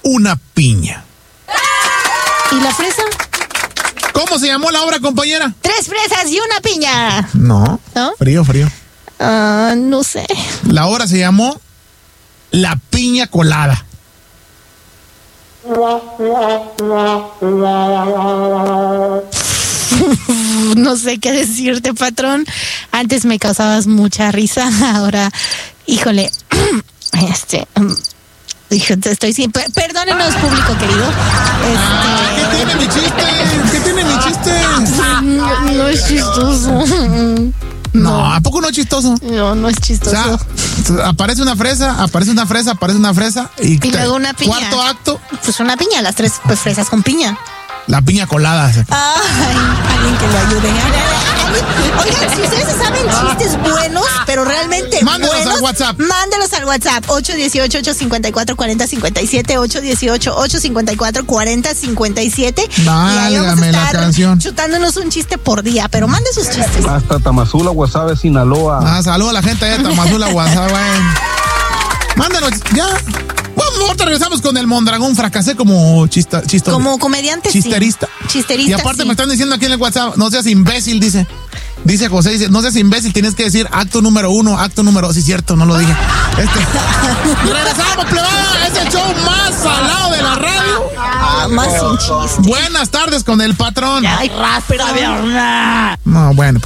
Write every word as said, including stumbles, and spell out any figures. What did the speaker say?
una piña. ¿Y la fresa? ¿Cómo se llamó la obra, compañera? Tres fresas y una piña. No. ¿No? Frío, frío. Ah, uh, no sé. La obra se llamó La Piña Colada. No sé qué decirte, patrón. Antes me causabas mucha risa, ahora, híjole, este, híjole, estoy sin, perdónenos, público querido. Este, ¿Qué tiene mi chiste? ¿Qué tiene mi chiste? No, no es chistoso. No, ¿a poco no es chistoso? No, no es chistoso. O sea, aparece una fresa, aparece una fresa, aparece una fresa y, y luego una piña. Cuarto acto. Pues una piña, las tres pues, fresas con piña. La piña colada. Ay, alguien que lo ayude. Oigan, si ustedes saben chistes buenos, pero realmente mándelos buenos, al WhatsApp. Mándelos al WhatsApp. ocho uno ocho, ocho cinco cuatro, cuatro cero cinco siete, ocho uno ocho, ocho cinco cuatro, cuatro cero cinco siete. Válgame la canción. Chutándonos un chiste por día, pero mande sus chistes. Hasta Tamazula, Guasave, Sinaloa. Ah, saludos a la gente allá de Tamazula, Guasave. Mándenos, ya. Bueno, ahorita regresamos con el Mondragón. Fracasé como chista, chisto, como comediante. Chisterista. Sí. Chisterista. Y aparte sí. me están diciendo aquí en el WhatsApp, no seas imbécil, dice. Dice José, dice, no seas imbécil, tienes que decir acto número uno, acto número dos. Sí, cierto, no lo dije. Este. Regresamos, plebada. Es el show más salado de la radio. Ah, más sin chiste. Buenas tardes con el patrón. Ay, ráspera, verdad. No, bueno, pues.